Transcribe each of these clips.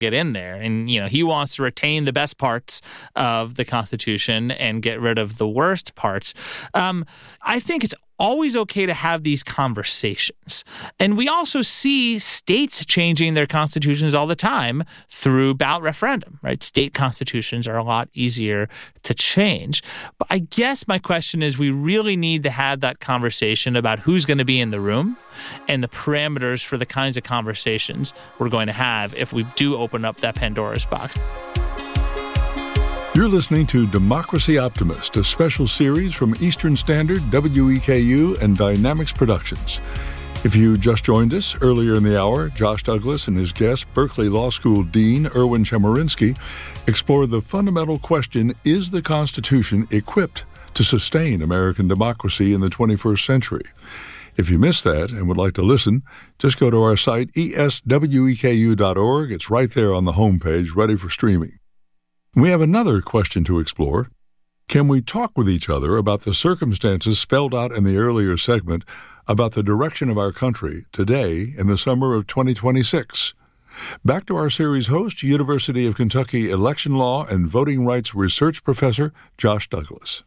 get in there. And, he wants to retain the best parts of the Constitution and get rid of the worst parts. I think it's always okay to have these conversations. And we also see states changing their constitutions all the time through ballot referendum, right? State constitutions are a lot easier to change. But I guess my question is, we really need to have that conversation about who's going to be in the room and the parameters for the kinds of conversations we're going to have if we do open up that Pandora's box. You're listening to Democracy Optimist, a special series from Eastern Standard, WEKU, and Dynamics Productions. If you just joined us earlier in the hour, Josh Douglas and his guest, Berkeley Law School Dean Erwin Chemerinsky, explore the fundamental question, is the Constitution equipped to sustain American democracy in the 21st century? If you missed that and would like to listen, just go to our site, esweku.org. It's right there on the homepage, ready for streaming. We have another question to explore. Can we talk with each other about the circumstances spelled out in the earlier segment about the direction of our country today in the summer of 2026? Back to our series host, University of Kentucky election law and voting rights research professor Josh Douglas.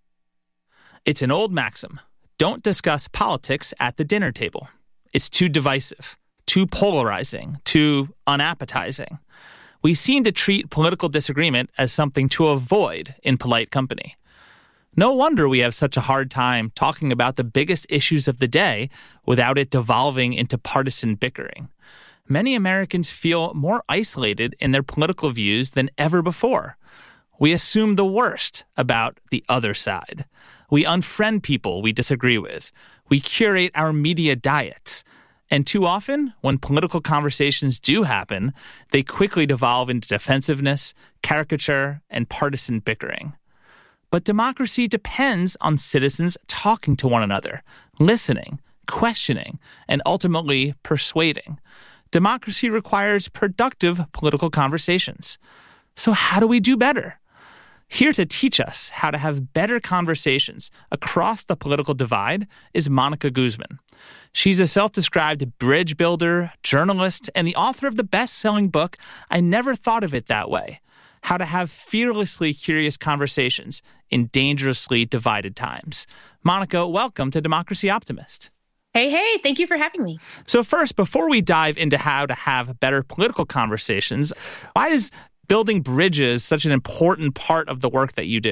It's an old maxim. Don't discuss politics at the dinner table. It's too divisive, too polarizing, too unappetizing. We seem to treat political disagreement as something to avoid in polite company. No wonder we have such a hard time talking about the biggest issues of the day without it devolving into partisan bickering. Many Americans feel more isolated in their political views than ever before. We assume the worst about the other side. We unfriend people we disagree with. We curate our media diets. And too often, when political conversations do happen, they quickly devolve into defensiveness, caricature, and partisan bickering. But democracy depends on citizens talking to one another, listening, questioning, and ultimately persuading. Democracy requires productive political conversations. So how do we do better? Here to teach us how to have better conversations across the political divide is Monica Guzman. She's a self-described bridge builder, journalist, and the author of the best-selling book, I Never Thought of It That Way: How to Have Fearlessly Curious Conversations in Dangerously Divided Times. Monica, welcome to Democracy Optimist. Hey, thank you for having me. So first, before we dive into how to have better political conversations, why is building bridges such an important part of the work that you do?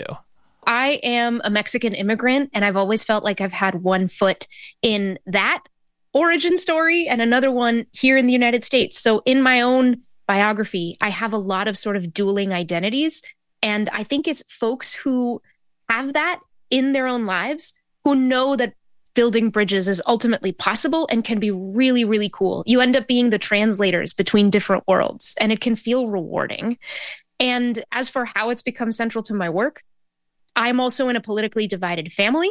I am a Mexican immigrant, and I've always felt like I've had one foot in that origin story and another one here in the United States. So in my own biography, I have a lot of sort of dueling identities. And I think it's folks who have that in their own lives who know that building bridges is ultimately possible and can be really, really cool. You end up being the translators between different worlds, and it can feel rewarding. And as for how it's become central to my work, I'm also in a politically divided family.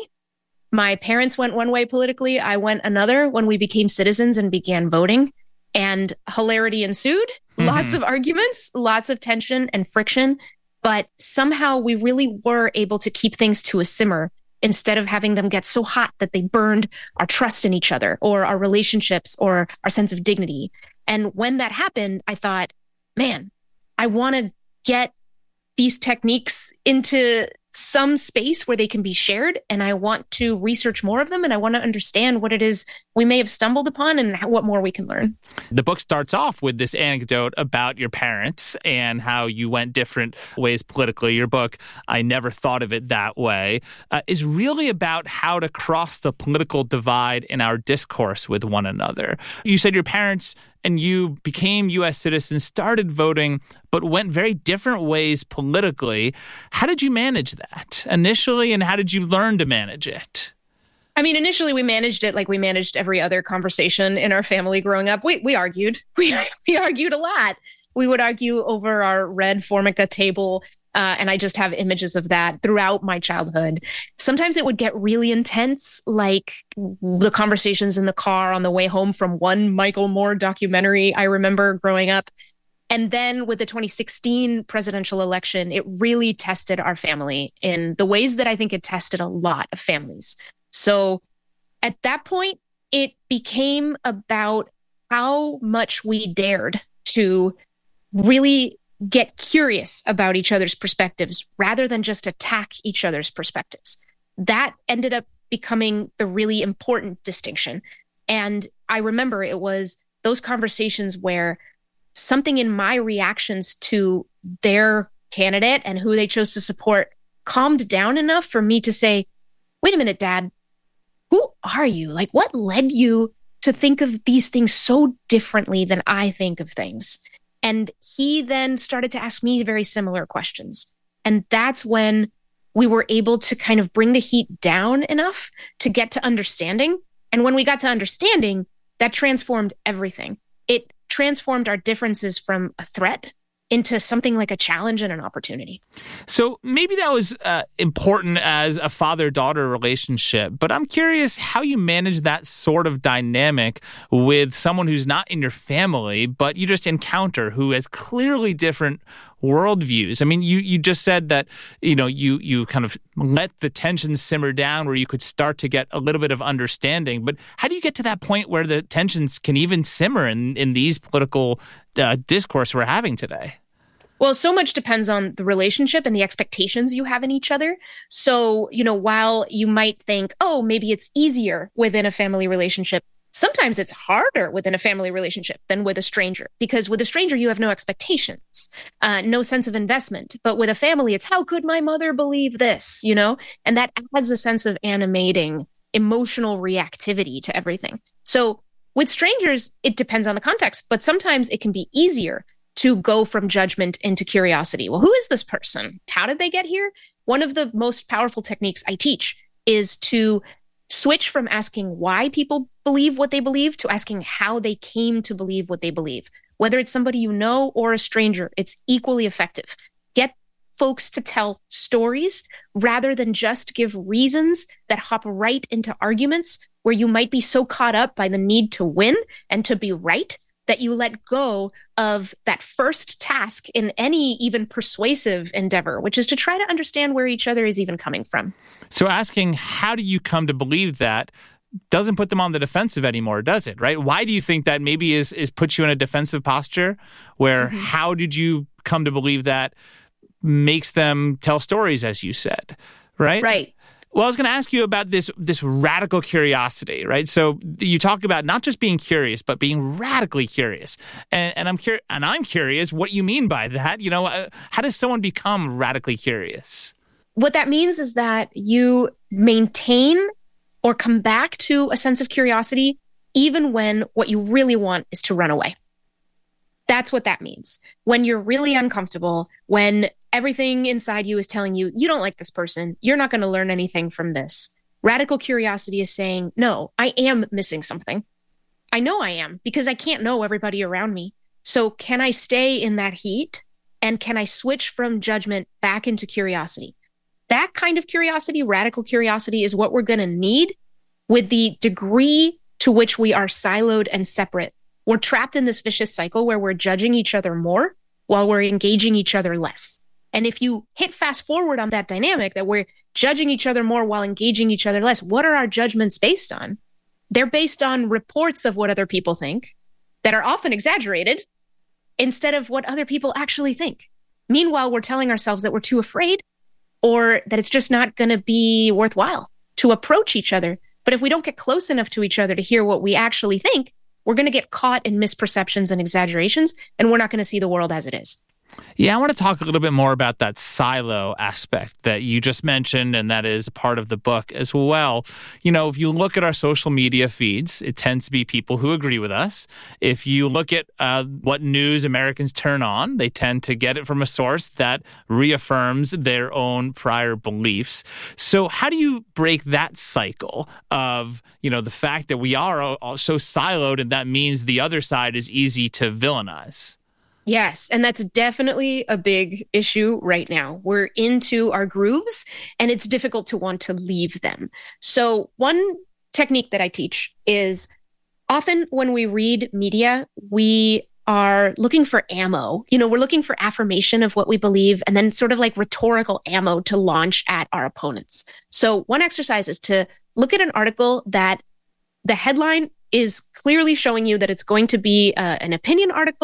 My parents went one way politically. I went another when we became citizens and began voting. And hilarity ensued. Lots of arguments, lots of tension and friction. But somehow we really were able to keep things to a simmer instead of having them get so hot that they burned our trust in each other or our relationships or our sense of dignity. And when that happened, I thought, man, I want to get these techniques into some space where they can be shared. And I want to research more of them. And I want to understand what it is we may have stumbled upon and what more we can learn. The book starts off with this anecdote about your parents and how you went different ways politically. Your book, I Never Thought of It That Way, is really about how to cross the political divide in our discourse with one another. You said your parents and you became U.S. citizens, started voting, but went very different ways politically. How did you manage that initially, and how did you learn to manage it? I mean, initially we managed it like we managed every other conversation in our family growing up. We argued. We argued a lot. We would argue over our red Formica table, and I just have images of that throughout my childhood. Sometimes it would get really intense, like the conversations in the car on the way home from one Michael Moore documentary I remember growing up. And then with the 2016 presidential election, it really tested our family in the ways that I think it tested a lot of families. So at that point, it became about how much we dared to really get curious about each other's perspectives rather than just attack each other's perspectives. That ended up becoming the really important distinction. And I remember it was those conversations where something in my reactions to their candidate and who they chose to support calmed down enough for me to say, wait a minute, Dad, who are you? Like, what led you to think of these things so differently than I think of things? And he then started to ask me very similar questions. And that's when we were able to kind of bring the heat down enough to get to understanding. And when we got to understanding, that transformed everything. It transformed our differences from a threat into something like a challenge and an opportunity. So maybe that was important as a father-daughter relationship, but I'm curious how you manage that sort of dynamic with someone who's not in your family, but you just encounter, who has clearly different worldviews. I mean, you just said that, you kind of let the tensions simmer down where you could start to get a little bit of understanding. But how do you get to that point where the tensions can even simmer in these political discourse we're having today? Well, so much depends on the relationship and the expectations you have in each other. So, while you might think, oh, maybe it's easier within a family relationship, sometimes it's harder within a family relationship than with a stranger, because with a stranger, you have no expectations, no sense of investment. But with a family, it's how could my mother believe this, And that adds a sense of animating emotional reactivity to everything. So with strangers, it depends on the context, but sometimes it can be easier to go from judgment into curiosity. Well, who is this person? How did they get here? One of the most powerful techniques I teach is to switch from asking why people believe what they believe to asking how they came to believe what they believe. Whether it's somebody you know or a stranger, it's equally effective. Get folks to tell stories rather than just give reasons that hop right into arguments where you might be so caught up by the need to win and to be right that you let go of that first task in any even persuasive endeavor, which is to try to understand where each other is even coming from. So asking, how do you come to believe that, doesn't put them on the defensive anymore, does it? Right? Why do you think that maybe is puts you in a defensive posture where how did you come to believe that makes them tell stories, as you said, right? Right. Well, I was going to ask you about this radical curiosity, right? So you talk about not just being curious, but being radically curious. And I'm curious what you mean by that. How does someone become radically curious? What that means is that you maintain or come back to a sense of curiosity even when what you really want is to run away. That's what that means. When you're really uncomfortable, when everything inside you is telling you, you don't like this person, you're not going to learn anything from this. Radical curiosity is saying, no, I am missing something. I know I am because I can't know everybody around me. So can I stay in that heat? And can I switch from judgment back into curiosity? That kind of curiosity, radical curiosity, is what we're going to need with the degree to which we are siloed and separate. We're trapped in this vicious cycle where we're judging each other more while we're engaging each other less. And if you hit fast forward on that dynamic, that we're judging each other more while engaging each other less, what are our judgments based on? They're based on reports of what other people think that are often exaggerated instead of what other people actually think. Meanwhile, we're telling ourselves that we're too afraid or that it's just not going to be worthwhile to approach each other. But if we don't get close enough to each other to hear what we actually think, we're going to get caught in misperceptions and exaggerations, and we're not going to see the world as it is. Yeah, I want to talk a little bit more about that silo aspect that you just mentioned, and that is part of the book as well. If you look at our social media feeds, it tends to be people who agree with us. If you look at what news Americans turn on, they tend to get it from a source that reaffirms their own prior beliefs. So how do you break that cycle of, the fact that we are all so siloed, and that means the other side is easy to villainize? Yes, and that's definitely a big issue right now. We're into our grooves, and it's difficult to want to leave them. So one technique that I teach is often when we read media, we are looking for ammo. We're looking for affirmation of what we believe and then sort of like rhetorical ammo to launch at our opponents. So one exercise is to look at an article that the headline is clearly showing you that it's going to be an opinion article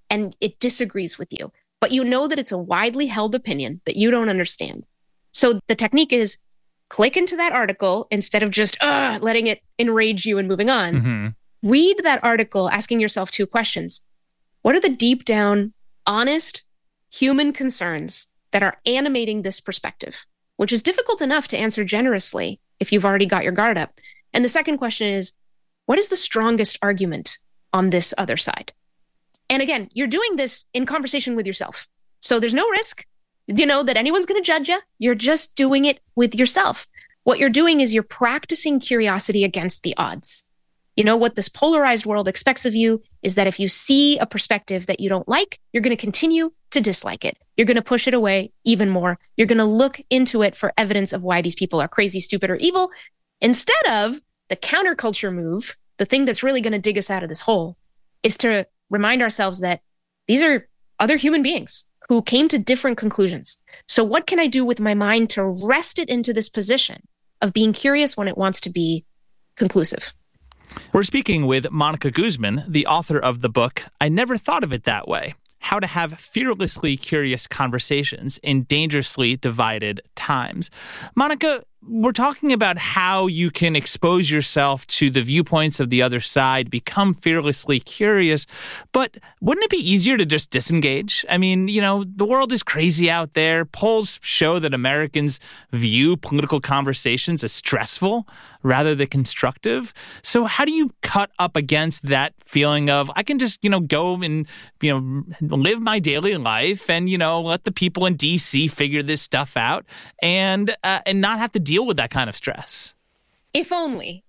and it disagrees with you, but you know that it's a widely held opinion that you don't understand. So the technique is click into that article instead of just letting it enrage you and moving on. Mm-hmm. Read that article asking yourself 2 questions. What are the deep down, honest human concerns that are animating this perspective, which is difficult enough to answer generously if you've already got your guard up? And the second question is, what is the strongest argument on this other side? And again, you're doing this in conversation with yourself. So there's no risk, that anyone's going to judge you. You're just doing it with yourself. What you're doing is you're practicing curiosity against the odds. What this polarized world expects of you is that if you see a perspective that you don't like, you're going to continue to dislike it. You're going to push it away even more. You're going to look into it for evidence of why these people are crazy, stupid, or evil, instead of the counterculture move. The thing that's really going to dig us out of this hole is to remind ourselves that these are other human beings who came to different conclusions. So what can I do with my mind to wrest it into this position of being curious when it wants to be conclusive? We're speaking with Monica Guzman, the author of the book, I Never Thought of It That Way: How to Have Fearlessly Curious Conversations in Dangerously Divided Times. Monica, we're talking about how you can expose yourself to the viewpoints of the other side, become fearlessly curious, but wouldn't it be easier to just disengage? I mean, the world is crazy out there. Polls show that Americans view political conversations as stressful rather than constructive. So how do you cut up against that feeling of, I can just, go and, live my daily life and, let the people in D.C. figure this stuff out and not have to deal with that kind of stress? If only.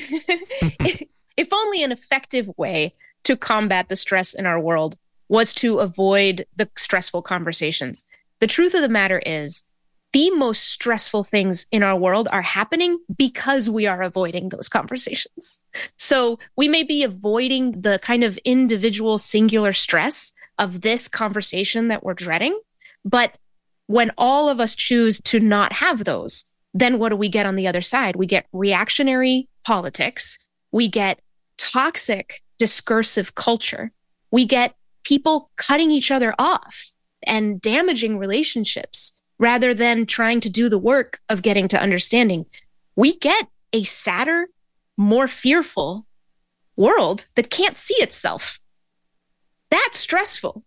If only an effective way to combat the stress in our world was to avoid the stressful conversations. The truth of the matter is, the most stressful things in our world are happening because we are avoiding those conversations. So we may be avoiding the kind of individual singular stress of this conversation that we're dreading, but when all of us choose to not have those, then what do we get on the other side? We get reactionary politics. We get toxic discursive culture. We get people cutting each other off and damaging relationships rather than trying to do the work of getting to understanding. We get a sadder, more fearful world that can't see itself. That's stressful.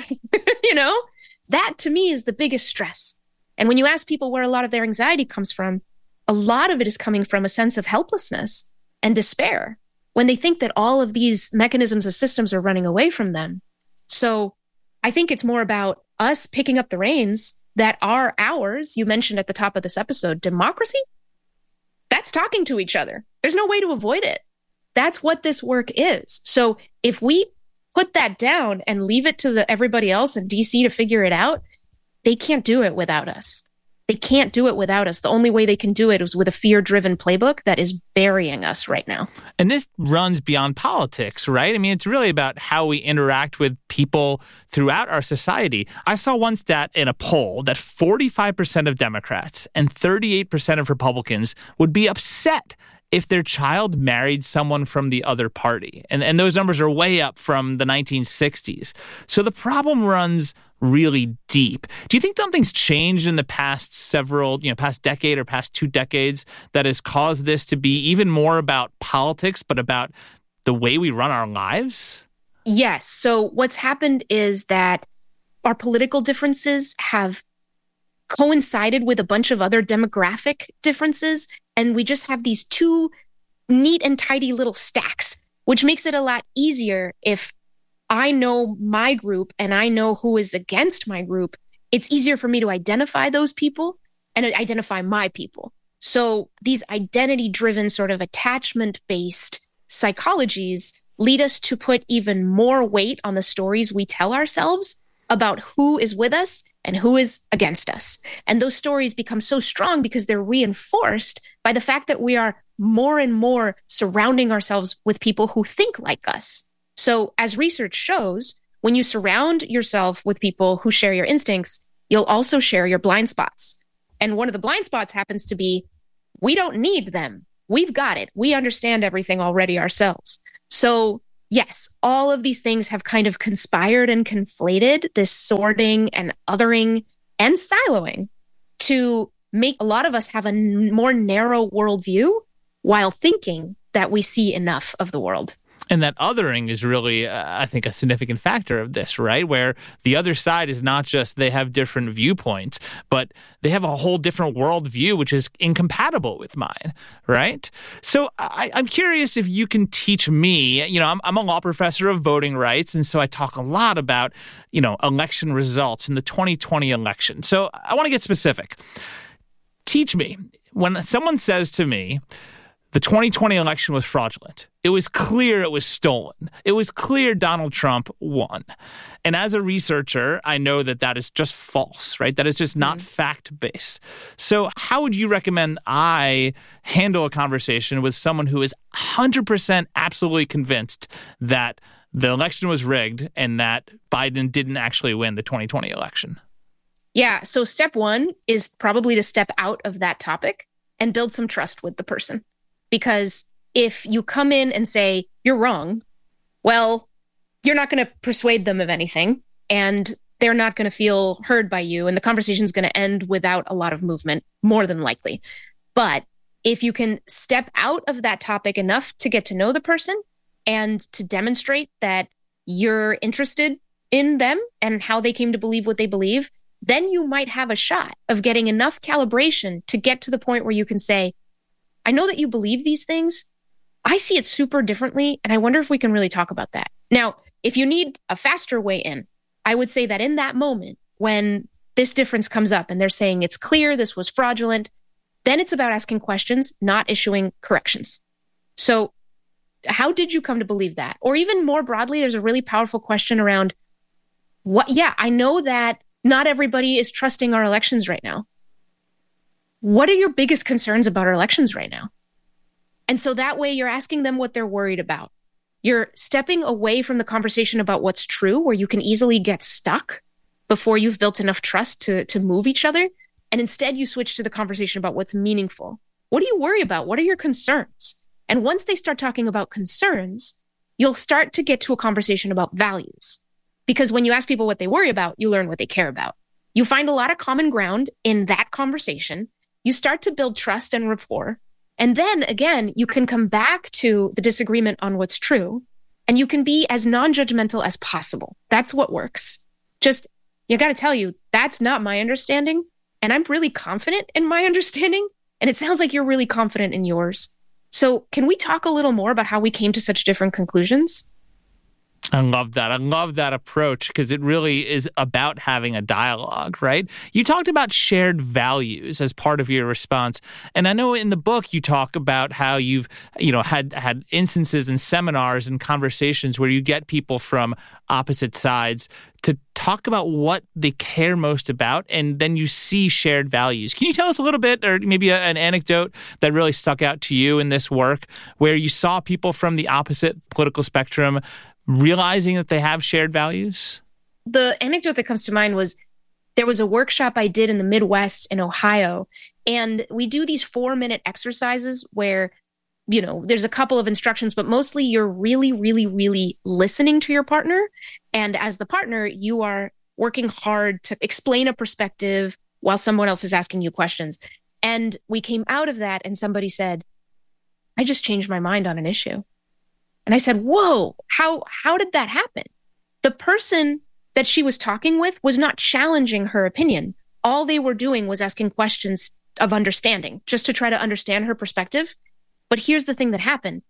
That to me is the biggest stress. And when you ask people where a lot of their anxiety comes from, a lot of it is coming from a sense of helplessness and despair when they think that all of these mechanisms and systems are running away from them. So I think it's more about us picking up the reins that are ours. You mentioned at the top of this episode, democracy. That's talking to each other. There's no way to avoid it. That's what this work is. So if we put that down and leave it to everybody else in DC to figure it out, they can't do it without us. They can't do it without us. The only way they can do it is with a fear-driven playbook that is burying us right now. And this runs beyond politics, right? I mean, it's really about how we interact with people throughout our society. I saw one stat in a poll that 45% of Democrats and 38% of Republicans would be upset if their child married someone from the other party. And those numbers are way up from the 1960s. So the problem runs really deep. Do you think something's changed in the past past decade or past 2 decades that has caused this to be even more about politics, but about the way we run our lives? Yes. So what's happened is that our political differences have coincided with a bunch of other demographic differences. And we just have these 2 neat and tidy little stacks, which makes it a lot easier if I know my group and I know who is against my group. It's easier for me to identify those people and identify my people. So these identity-driven sort of attachment-based psychologies lead us to put even more weight on the stories we tell ourselves about who is with us and who is against us. And those stories become so strong because they're reinforced by the fact that we are more and more surrounding ourselves with people who think like us. So as research shows, when you surround yourself with people who share your instincts, you'll also share your blind spots. And one of the blind spots happens to be, we don't need them. We've got it. We understand everything already ourselves. So yes, all of these things have kind of conspired and conflated this sorting and othering and siloing to make a lot of us have a more narrow worldview while thinking that we see enough of the world. And that othering is really, I think, a significant factor of this, right? Where the other side is not just they have different viewpoints, but they have a whole different worldview, which is incompatible with mine, right? So I'm curious if you can teach me, I'm a law professor of voting rights, and so I talk a lot about, election results in the 2020 election. So I want to get specific. Teach me, when someone says to me, the 2020 election was fraudulent. It was clear it was stolen. It was clear Donald Trump won. And as a researcher, I know that is just false, right? That is just not fact-based. So how would you recommend I handle a conversation with someone who is 100% absolutely convinced that the election was rigged and that Biden didn't actually win the 2020 election? Yeah. So step one is probably to step out of that topic and build some trust with the person. Because if you come in and say, you're wrong, well, you're not going to persuade them of anything, and they're not going to feel heard by you, and the conversation is going to end without a lot of movement, more than likely. But if you can step out of that topic enough to get to know the person and to demonstrate that you're interested in them and how they came to believe what they believe, then you might have a shot of getting enough calibration to get to the point where you can say, I know that you believe these things. I see it super differently, and I wonder if we can really talk about that. Now, if you need a faster way in, I would say that in that moment, when this difference comes up and they're saying it's clear this was fraudulent, then it's about asking questions, not issuing corrections. So how did you come to believe that? Or even more broadly, there's a really powerful question around I know that not everybody is trusting our elections right now. What are your biggest concerns about our elections right now? And so that way you're asking them what they're worried about. You're stepping away from the conversation about what's true, where you can easily get stuck before you've built enough trust to move each other. And instead you switch to the conversation about what's meaningful. What do you worry about? What are your concerns? And once they start talking about concerns, you'll start to get to a conversation about values. Because when you ask people what they worry about, you learn what they care about. You find a lot of common ground in that conversation. You start to build trust and rapport. And then again, you can come back to the disagreement on what's true, and you can be as non-judgmental as possible. That's what works. Just, you got to tell you, that's not my understanding. And I'm really confident in my understanding. And it sounds like you're really confident in yours. So can we talk a little more about how we came to such different conclusions? I love that. I love that approach because it really is about having a dialogue, right? You talked about shared values as part of your response. And I know in the book you talk about how you've, had instances and seminars and conversations where you get people from opposite sides to talk about what they care most about, and then you see shared values. Can you tell us a little bit, or maybe an anecdote that really stuck out to you in this work where you saw people from the opposite political spectrum realizing that they have shared values? The anecdote that comes to mind was there was a workshop I did in the Midwest in Ohio, and we do these 4-minute exercises where, there's a couple of instructions, but mostly you're really, really, really listening to your partner. And as the partner, you are working hard to explain a perspective while someone else is asking you questions. And we came out of that and somebody said, I just changed my mind on an issue. And I said, whoa, how did that happen? The person that she was talking with was not challenging her opinion. All they were doing was asking questions of understanding, just to try to understand her perspective. But here's the thing that happened.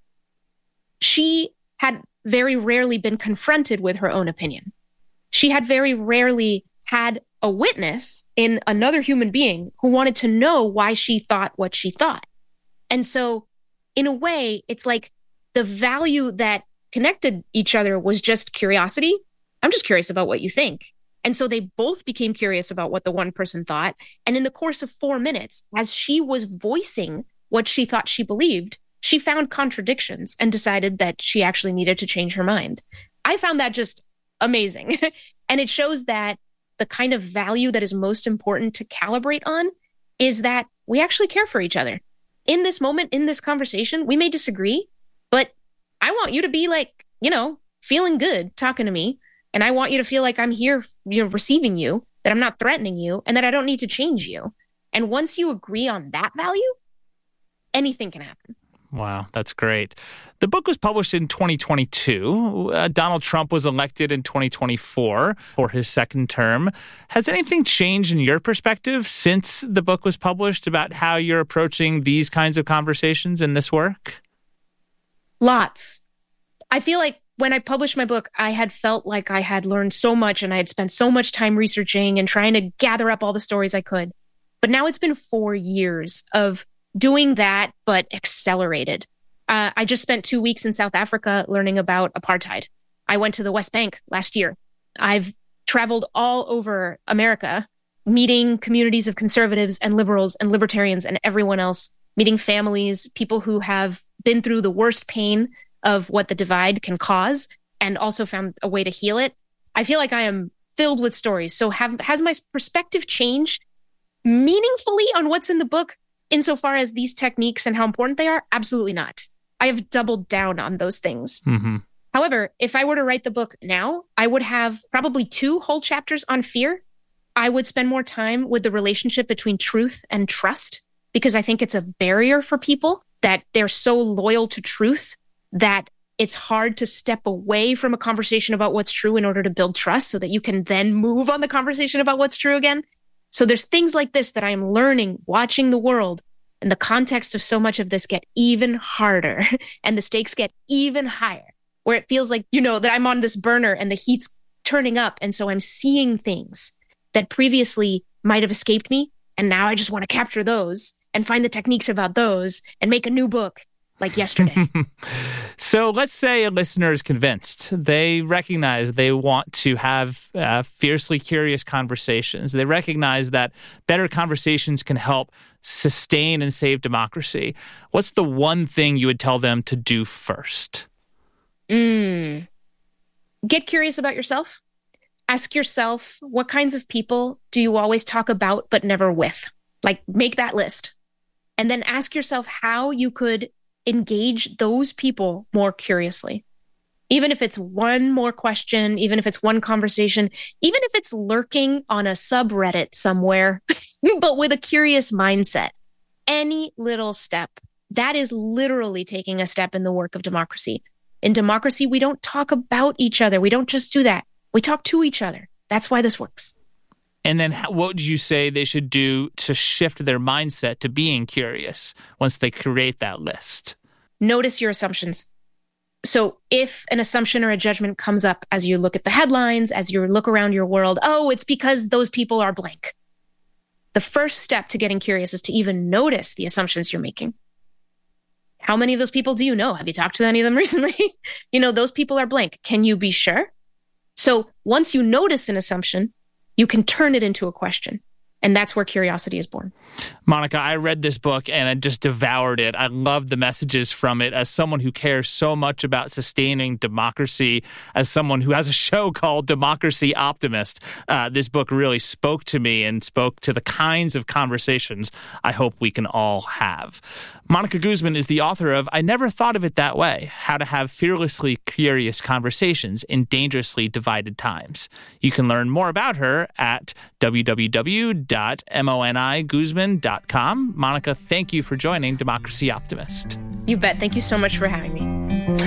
She had very rarely been confronted with her own opinion. She had very rarely had a witness in another human being who wanted to know why she thought what she thought. And so in a way, it's like the value that connected each other was just curiosity. I'm just curious about what you think. And so they both became curious about what the one person thought. And in the course of 4 minutes, as she was voicing what she thought she believed, she found contradictions and decided that she actually needed to change her mind. I found that just amazing. And it shows that the kind of value that is most important to calibrate on is that we actually care for each other. In this moment, in this conversation, we may disagree, but I want you to be like feeling good talking to me. And I want you to feel like I'm here, receiving you, that I'm not threatening you, and that I don't need to change you. And once you agree on that value, anything can happen. Wow, that's great. The book was published in 2022. Donald Trump was elected in 2024 for his second term. Has anything changed in your perspective since the book was published about how you're approaching these kinds of conversations in this work? Lots. I feel like when I published my book, I had felt like I had learned so much and I had spent so much time researching and trying to gather up all the stories I could. But now it's been 4 years of doing that, but accelerated. I just spent 2 weeks in South Africa learning about apartheid. I went to the West Bank last year. I've traveled all over America, meeting communities of conservatives and liberals and libertarians and everyone else, meeting families, people who have been through the worst pain of what the divide can cause and also found a way to heal it. I feel like I am filled with stories. So has my perspective changed meaningfully on what's in the book insofar as these techniques and how important they are? Absolutely not. I have doubled down on those things. Mm-hmm. However, if I were to write the book now, I would have probably 2 whole chapters on fear. I would spend more time with the relationship between truth and trust, because I think it's a barrier for people that they're so loyal to truth that it's hard to step away from a conversation about what's true in order to build trust so that you can then move on the conversation about what's true again. So there's things like this that I am learning, watching the world, and the context of so much of this get even harder and the stakes get even higher, where it feels like, that I'm on this burner and the heat's turning up. And so I'm seeing things that previously might have escaped me. And now I just want to capture those and find the techniques about those and make a new book like yesterday. So let's say a listener is convinced. They recognize they want to have fiercely curious conversations. They recognize that better conversations can help sustain and save democracy. What's the one thing you would tell them to do first? Get curious about yourself. Ask yourself, what kinds of people do you always talk about but never with? Like, make that list. And then ask yourself how you could engage those people more curiously. Even if it's one more question, even if it's one conversation, even if it's lurking on a subreddit somewhere, but with a curious mindset, any little step, that is literally taking a step in the work of democracy. In democracy, we don't talk about each other. We don't just do that. We talk to each other. That's why this works. And then what would you say they should do to shift their mindset to being curious once they create that list? Notice your assumptions. So if an assumption or a judgment comes up as you look at the headlines, as you look around your world, it's because those people are blank. The first step to getting curious is to even notice the assumptions you're making. How many of those people do you know? Have you talked to any of them recently? Those people are blank. Can you be sure? So once you notice an assumption, you can turn it into a question. And that's where curiosity is born. Monica, I read this book and I just devoured it. I loved the messages from it. As someone who cares so much about sustaining democracy, as someone who has a show called Democracy Optimist, this book really spoke to me and spoke to the kinds of conversations I hope we can all have. Monica Guzman is the author of I Never Thought of It That Way, How to Have Fearlessly Curious Conversations in Dangerously Divided Times. You can learn more about her at www.moniguzman.com. Monica, thank you for joining Democracy Optimist. You bet. Thank you so much for having me.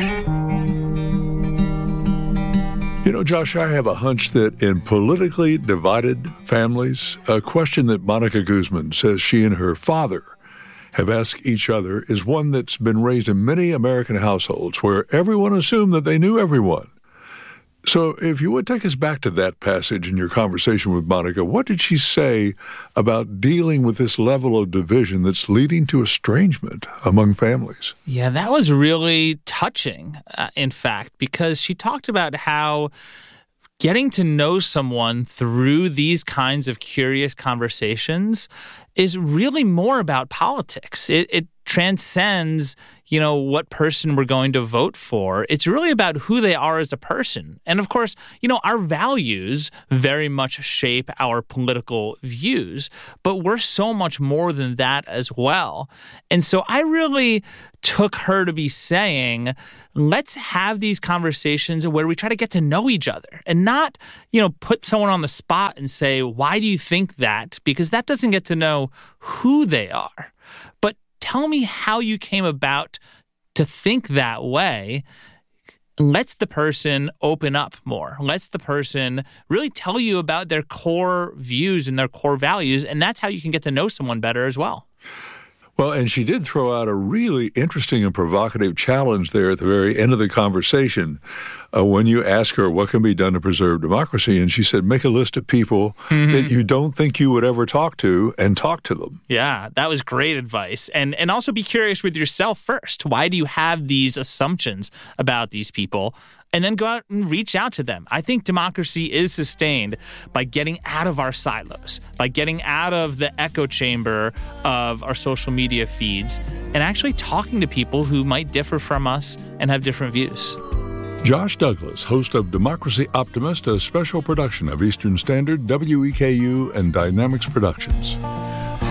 Josh, I have a hunch that in politically divided families, a question that Monica Guzman says she and her father have asked each other is one that's been raised in many American households where everyone assumed that they knew everyone. So if you would take us back to that passage in your conversation with Monica, what did she say about dealing with this level of division that's leading to estrangement among families? Yeah, that was really touching, in fact, because she talked about how getting to know someone through these kinds of curious conversations is really more about politics. It transcends, what person we're going to vote for. It's really about who they are as a person. And of course, our values very much shape our political views, but we're so much more than that as well. And so I really took her to be saying, let's have these conversations where we try to get to know each other and not, put someone on the spot and say, why do you think that? Because that doesn't get to know who they are. But tell me how you came about to think that way. Lets the person open up more. Lets the person really tell you about their core views and their core values. And that's how you can get to know someone better as well. Well, and she did throw out a really interesting and provocative challenge there at the very end of the conversation when you ask her what can be done to preserve democracy. And she said, make a list of people that you don't think you would ever talk to and talk to them. Yeah, that was great advice. And also be curious with yourself first. Why do you have these assumptions about these people? And then go out and reach out to them. I think democracy is sustained by getting out of our silos, by getting out of the echo chamber of our social media feeds and actually talking to people who might differ from us and have different views. Josh Douglas, host of Democracy Optimist, a special production of Eastern Standard, WEKU, and Dynamics Productions.